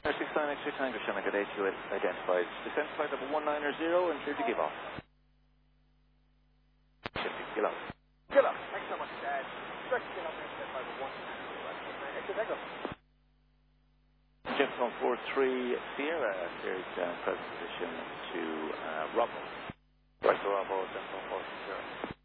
69 X-ray Tango, Shannon, good day to you, identified. Descent flight number 190 and clear to give off. Shifting, get up. Get up. Thanks so much, Dad. Direct to get up there, descent flight number 190, X-ray Tango. Gemstone 43 Sierra, cleared present position to Bravo. Right to Bravo, Gemstone 43 Sierra.